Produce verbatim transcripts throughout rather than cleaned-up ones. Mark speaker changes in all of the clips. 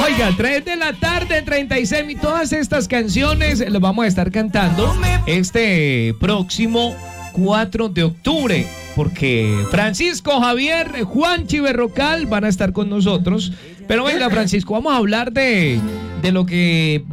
Speaker 1: Oiga, tres de la tarde, treinta y seis, y todas estas canciones las vamos a estar cantando este próximo cuatro de octubre, porque Francisco Javier, Juanchi Berrocal van a estar con nosotros. Pero venga, Francisco, vamos a hablar de, de lo que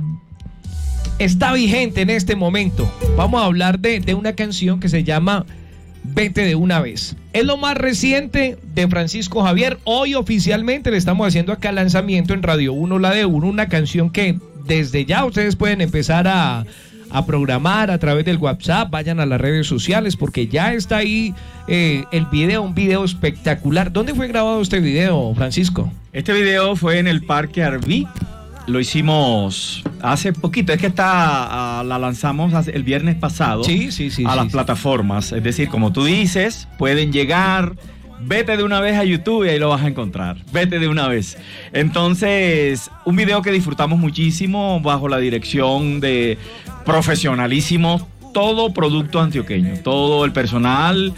Speaker 1: está vigente en este momento. Vamos a hablar de, de una canción que se llama Vete de una vez. Es lo más reciente de Francisco Javier. Hoy oficialmente le estamos haciendo acá el lanzamiento en Radio uno, la de uno, una canción que desde ya ustedes pueden empezar a, a programar a través del WhatsApp. Vayan a las redes sociales porque ya está ahí eh, el video, un video espectacular. ¿Dónde fue grabado este video, Francisco?
Speaker 2: Este video fue en el Parque Arví. Lo hicimos hace poquito, es que está, uh, la lanzamos hace, el viernes pasado
Speaker 1: sí, sí, sí,
Speaker 2: a
Speaker 1: sí,
Speaker 2: las
Speaker 1: sí.
Speaker 2: plataformas. Es decir, como tú dices, pueden llegar, vete de una vez a YouTube y ahí lo vas a encontrar. Vete de una vez. Entonces, un video que disfrutamos muchísimo bajo la dirección de profesionalísimos. Todo producto antioqueño, todo el personal,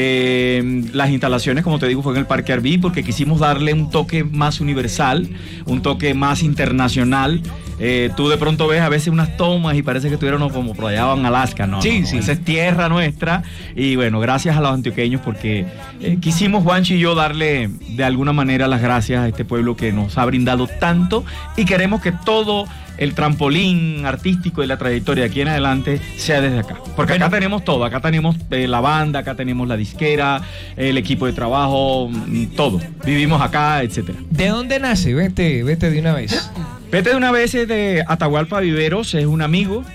Speaker 2: eh, las instalaciones, como te digo, fue en el Parque Arví porque quisimos darle un toque más universal, un toque más internacional. Eh, tú de pronto ves a veces unas tomas y parece que estuviéramos como por allá en Alaska, ¿no?
Speaker 1: Sí,
Speaker 2: no,
Speaker 1: sí.
Speaker 2: Esa es tierra nuestra y bueno, gracias a los antioqueños porque eh, quisimos, Juanchi y yo, darle de alguna manera las gracias a este pueblo que nos ha brindado tanto y queremos que todo el trampolín artístico de la trayectoria de aquí en adelante sea desde acá. Porque acá tenemos todo, acá tenemos eh, la banda, acá tenemos la disquera, el equipo de trabajo, todo. Vivimos acá, etcétera.
Speaker 1: ¿De dónde nace? Vete, vete de una vez.
Speaker 2: Vete de una vez es de Atahualpa Viveros, es un amigo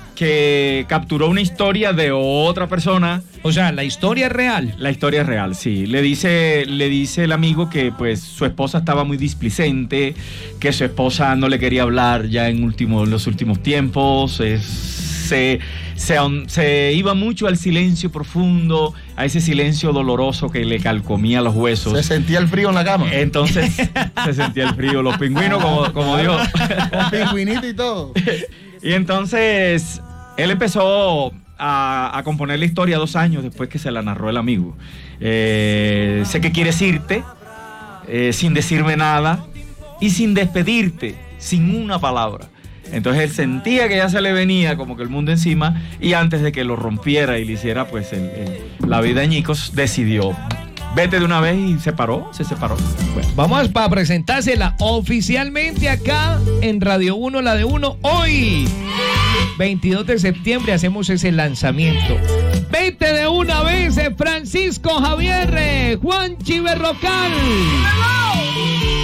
Speaker 2: que capturó una historia de otra persona.
Speaker 1: O sea, la historia es real.
Speaker 2: La historia es real, sí. Le dice, le dice el amigo que pues su esposa estaba muy displicente, que su esposa no le quería hablar ya en último, los últimos tiempos. Es, se, se, se iba mucho al silencio profundo, a ese silencio doloroso que le calcomía los huesos.
Speaker 3: Se sentía el frío en la cama.
Speaker 2: Entonces se sentía el frío. Los pingüinos, como, como dijo.
Speaker 3: Con pingüinito y todo.
Speaker 2: Y entonces él empezó a, a componer la historia dos años después que se la narró el amigo. Eh, sé que quieres irte eh, sin decirme nada y sin despedirte, sin una palabra. Entonces él sentía que ya se le venía como que el mundo encima y antes de que lo rompiera y le hiciera pues el, el, la vida añicos, decidió vete de una vez y se paró, se separó.
Speaker 1: Bueno, vamos a presentársela oficialmente acá en Radio uno, la de uno. Hoy, veintidós de septiembre, hacemos ese lanzamiento. Vete de una vez, Francisco Javier, Juanchi Berrocal.